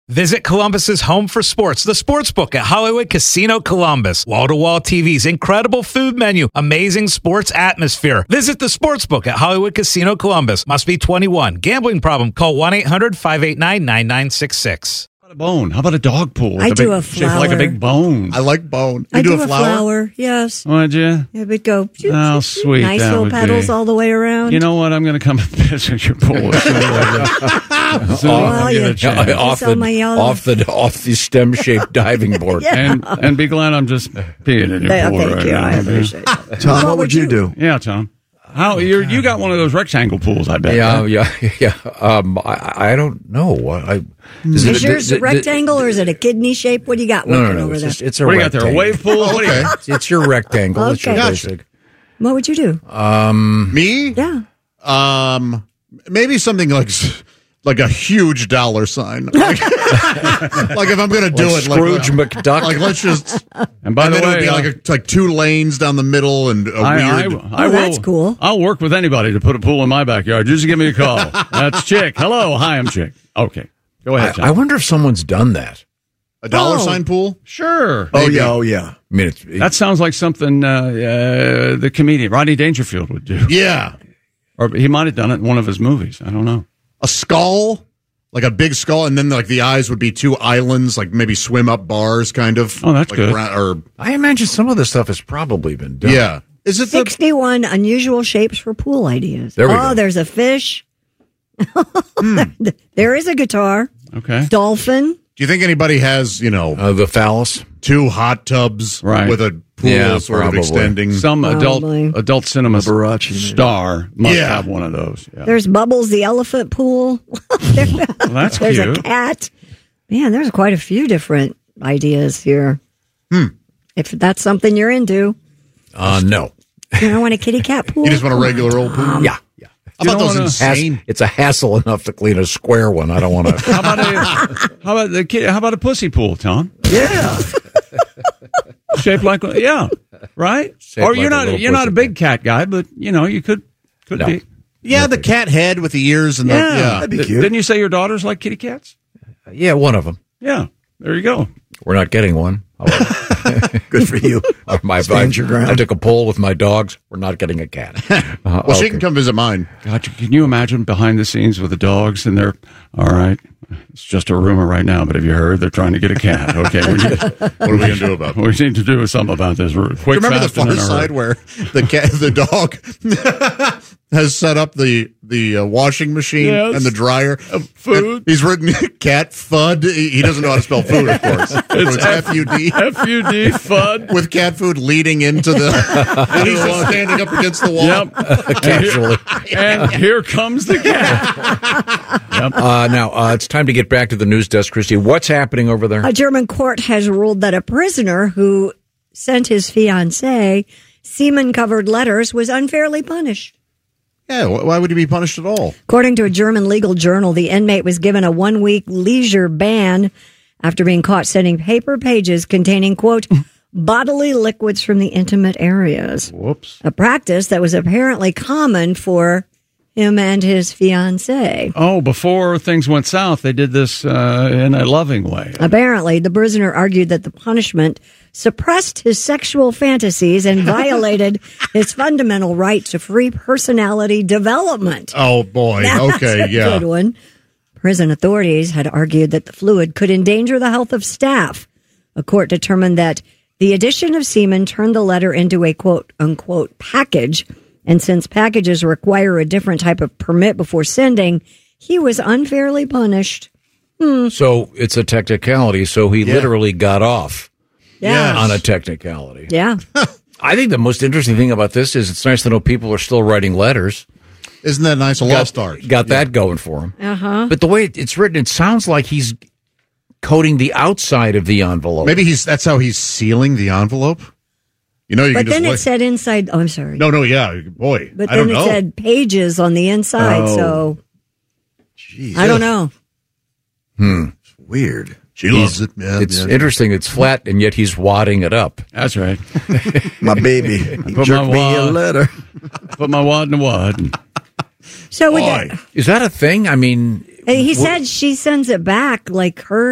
Visit Columbus's home for sports, the Sportsbook at Hollywood Casino Columbus. Wall-to-wall TVs, incredible food menu, amazing sports atmosphere. Visit the Sportsbook at Hollywood Casino Columbus. Must be 21. Gambling problem? Call 1-800-589-9966. A bone. How about a dog pool? I do a flower. Shaped like a big bone. I like bone. I do a flower. Yes. Would you? It would go. Oh, sweet. Nice that little would petals be. all the way around. You know what? I'm going to come and visit your pool. Off the stem-shaped diving board. Yeah. And be glad I'm just peeing in your pool Thank right you. now. I appreciate it. Tom, what would you do? Yeah, Tom. How you got one of those rectangle pools? I bet. Yeah, right? yeah. I don't know. Is yours a rectangle or is it a kidney shape? What do you got working over there? It's a What do you got there? A wave pool? What do you got? It's your rectangle. It's your Okay. basic. What would you do? Me? Yeah. Maybe something like a huge dollar sign. Like if I'm going to do it, Scrooge McDuck. Like let's just. And by the then way, it would be like 2 lanes down the middle and a weird. I will, that's cool. I'll work with anybody to put a pool in my backyard. Just give me a call. That's Chick. Hello. Hi, I'm Chick. Okay. Go ahead, John. I wonder if someone's done that. A dollar sign pool? Sure. Oh yeah. I mean, That sounds like something the comedian Rodney Dangerfield would do. Yeah. Or he might have done it in one of his movies. I don't know. A skull, like a big skull, and then like the eyes would be 2 islands, like maybe swim up bars, kind of. Oh, that's like good. I imagine some of this stuff has probably been done. Yeah. Is it 61 unusual shapes for pool ideas. There we go. There's a fish. There is a guitar. Okay. Dolphin. Do you think anybody has, The phallus. 2 hot tubs Right. with a pool Yeah, sort probably. of extending? Some Probably. adult cinema Liberace, star must Yeah. have one of those. Yeah. There's Bubbles the elephant pool. That's There's cute. a cat. Man, there's quite a few different ideas here. If that's something you're into. No. You don't want a kitty cat pool? You just want a regular old pool? Yeah. How about those wanna- insane? It's a hassle enough to clean a square one. I don't want to. How about a pussy pool, Tom? Yeah. Shaped like right? Shaped Or like a you're not a little big cat guy, but you could No. be. Yeah, the cat head with the ears and the That'd be cute. Didn't you say your daughters like kitty cats? Yeah, one of them. Yeah. There you go. We're not getting one. Good for you. Stand your ground. I took a poll with my dogs. We're not getting a cat. Well, she can come visit mine. God, can you imagine behind the scenes with the dogs and they're all right? It's just a rumor right now, but have you heard they're trying to get a cat? Okay, What are we going to do about it? we need to do something about this. Quick, Remember the fast, and far in a hurry. side where the dog has set up the washing machine Yes. and the dryer? food. And he's written cat FUD. He doesn't know how to spell food, of course. So it's F-U-D. FUD FUD. With cat food leading into the... and he's just standing up against the wall. Yep. Casually. And here comes the cat. Now, it's time to get back to the news desk, Christy. What's happening over there? A German court has ruled that a prisoner who sent his fiancée semen-covered letters was unfairly punished. Yeah, why would he be punished at all? According to a German legal journal, the inmate was given a 1-week leisure ban after being caught sending paper pages containing, quote, bodily liquids from the intimate areas. Whoops. A practice that was apparently common for him and his fiancée. Oh, before things went south, they did this in a loving way. Apparently, the prisoner argued that the punishment suppressed his sexual fantasies and violated his fundamental right to free personality development. Oh, boy. That's Okay, a yeah. good one. Prison authorities had argued that the fluid could endanger the health of staff. A court determined that the addition of semen turned the letter into a quote-unquote package, and since packages require a different type of permit before sending, he was unfairly punished. So it's a technicality. So he literally got off Yeah. on a technicality. Yeah. I think the most interesting thing about this is it's nice to know people are still writing letters. Isn't that nice? A lost art. Got that going for him. Uh-huh. But the way it's written, it sounds like he's coating the outside of the envelope. Maybe that's how he's sealing the envelope. You know, you But can just then it look- said inside, oh, I'm sorry. No, yeah, boy. But I then don't it know. said pages on the inside, so I don't know. Weird. She loves it. Yeah, It's yeah. interesting. It's flat, and yet he's wadding it up. That's right. My baby. He Put jerked my me a wad. letter. Put my wad in the wad. So with Boy. that, Is that a thing? I mean, he said she sends it back like her